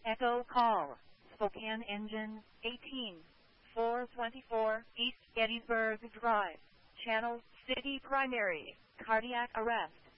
Echo call. Spokane engine 18. 424 East Gettysburg Drive. Channel City Primary. Cardiac arrest.